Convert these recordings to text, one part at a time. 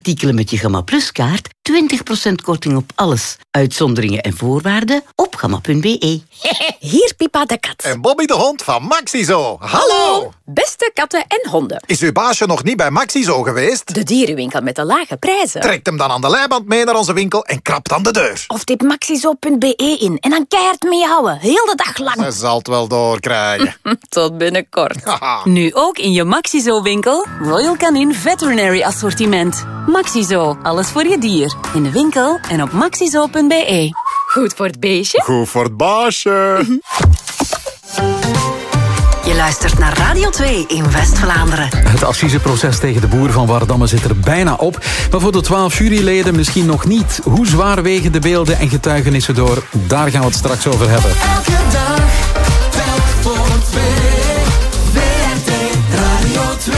artikelen met je Gamma Plus kaart 20% korting op alles. Uitzonderingen en voorwaarden op gamma.be. Hier Pipa de kat. En Bobby de hond van Maxizo. Hallo! Beste katten en honden. Is uw baasje nog niet bij Maxizo geweest? De dierenwinkel met de lage prijzen. Trekt hem dan aan de leiband mee naar onze winkel en krapt aan de deur. Of typ maxizo.be in en dan keihard meehouden. Heel de dag lang. Hij zal het wel doorkrijgen. Tot binnenkort. Nu ook in je Maxizo-winkel. Royal Canin Veterinary Assortiment. Maxizo, alles voor je dier. In de winkel en op maxizo.be. Goed voor het beestje. Goed voor het baasje. Je luistert naar Radio 2 in West-Vlaanderen. Het assiseproces tegen de boer van Wardamme zit er bijna op. Maar voor de 12 juryleden misschien nog niet. Hoe zwaar wegen de beelden en getuigenissen door? Daar gaan we het straks over hebben. Elke dag, telk voor 2. WRT Radio 2.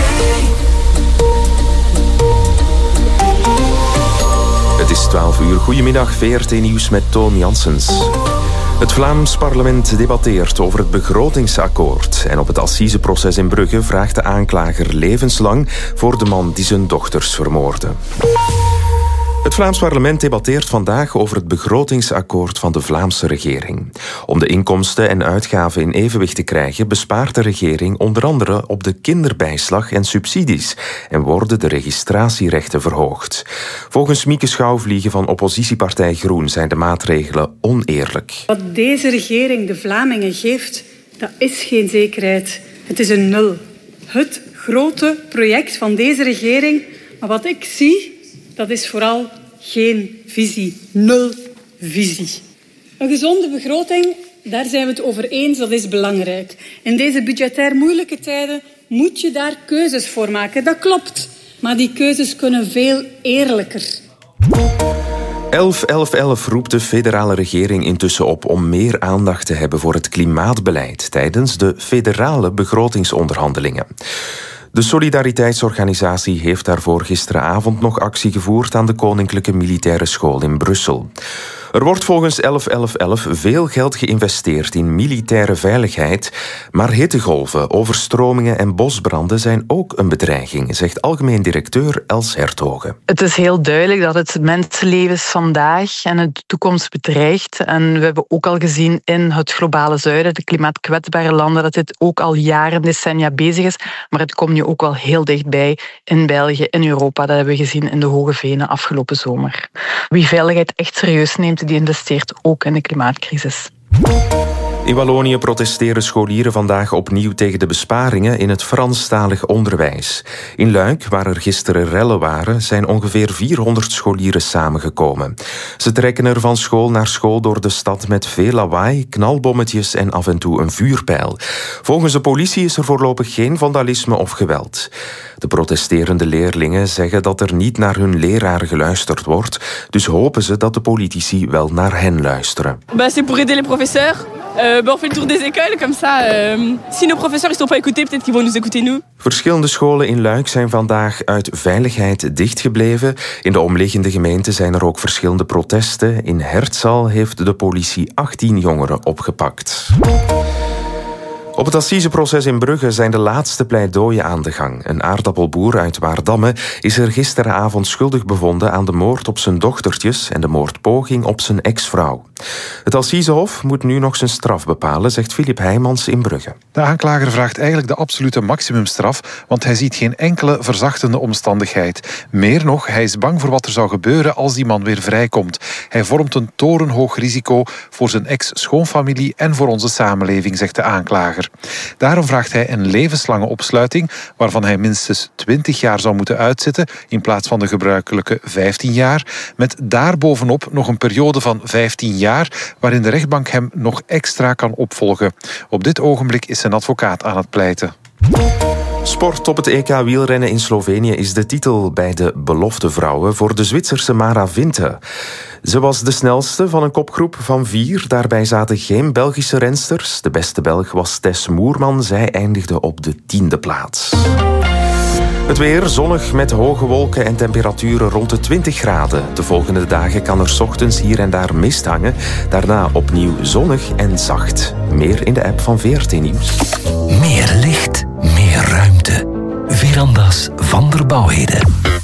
Het is 12 uur. Goedemiddag, VRT Nieuws met Toon Janssens. Het Vlaams parlement debatteert over het begrotingsakkoord. En op het assiseproces in Brugge vraagt de aanklager levenslang voor de man die zijn dochters vermoordde. Het Vlaams parlement debatteert vandaag over het begrotingsakkoord van de Vlaamse regering. Om de inkomsten en uitgaven in evenwicht te krijgen bespaart de regering onder andere op de kinderbijslag en subsidies en worden de registratierechten verhoogd. Volgens Mieke Schouwvliegen van oppositiepartij Groen zijn de maatregelen oneerlijk. Wat deze regering de Vlamingen geeft, dat is geen zekerheid. Het is een nul. Het grote project van deze regering, maar wat ik zie, dat is vooral geen visie. Nul visie. Een gezonde begroting, daar zijn we het over eens, dat is belangrijk. In deze budgetair moeilijke tijden moet je daar keuzes voor maken. Dat klopt. Maar die keuzes kunnen veel eerlijker. 11-11-11 roept de federale regering intussen op om meer aandacht te hebben voor het klimaatbeleid tijdens de federale begrotingsonderhandelingen. De Solidariteitsorganisatie heeft daarvoor gisteravond nog actie gevoerd aan de Koninklijke Militaire School in Brussel. Er wordt volgens 11-11-11 veel geld geïnvesteerd in militaire veiligheid, maar hittegolven, overstromingen en bosbranden zijn ook een bedreiging, zegt algemeen directeur Els Hertogen. Het is heel duidelijk dat het mensenlevens vandaag en de toekomst bedreigt. En we hebben ook al gezien in het globale zuiden, de klimaatkwetsbare landen, dat dit ook al jaren, decennia bezig is. Maar het komt nu ook wel heel dichtbij in België, in Europa. Dat hebben we gezien in de Hoge Venen afgelopen zomer. Wie veiligheid echt serieus neemt, die investeert ook in de klimaatcrisis. In Wallonië protesteren scholieren vandaag opnieuw tegen de besparingen in het Franstalig onderwijs. In Luik, waar er gisteren rellen waren, zijn ongeveer 400 scholieren samengekomen. Ze trekken er van school naar school door de stad met veel lawaai, knalbommetjes en af en toe een vuurpijl. Volgens de politie is er voorlopig geen vandalisme of geweld. De protesterende leerlingen zeggen dat er niet naar hun leraren geluisterd wordt, dus hopen ze dat de politici wel naar hen luisteren. C'est pour aider les professeurs. On fait le tour des écoles, comme ça. Si nos professeurs ne sont pas écoutés, peut-être qu'ils vont nous écouter nous. Verschillende scholen in Luik zijn vandaag uit veiligheid dichtgebleven. In de omliggende gemeenten zijn er ook verschillende protesten. In Hertzal heeft de politie 18 jongeren opgepakt. Op het assiseproces in Brugge zijn de laatste pleidooien aan de gang. Een aardappelboer uit Wardamme is er gisteravond schuldig bevonden aan de moord op zijn dochtertjes en de moordpoging op zijn ex-vrouw. Het Assisehof moet nu nog zijn straf bepalen, zegt Filip Heijmans in Brugge. De aanklager vraagt eigenlijk de absolute maximumstraf, want hij ziet geen enkele verzachtende omstandigheid. Meer nog, hij is bang voor wat er zou gebeuren als die man weer vrijkomt. Hij vormt een torenhoog risico voor zijn ex-schoonfamilie en voor onze samenleving, zegt de aanklager. Daarom vraagt hij een levenslange opsluiting, waarvan hij minstens 20 jaar zou moeten uitzitten, in plaats van de gebruikelijke 15 jaar, met daarbovenop nog een periode van 15 jaar, waarin de rechtbank hem nog extra kan opvolgen. Op dit ogenblik is zijn advocaat aan het pleiten. Sport op het EK wielrennen in Slovenië is de titel bij de belofte vrouwen voor de Zwitserse Mara Vinte. Ze was de snelste van een kopgroep van 4. Daarbij zaten geen Belgische rensters. De beste Belg was Tess Moerman. Zij eindigde op de 10e plaats. Het weer zonnig met hoge wolken en temperaturen rond de 20 graden. De volgende dagen kan er 's ochtends hier en daar mist hangen. Daarna opnieuw zonnig en zacht. Meer in de app van VRT Nieuws. Meer licht, meer ruimte. Veranda's van der Bouwheden.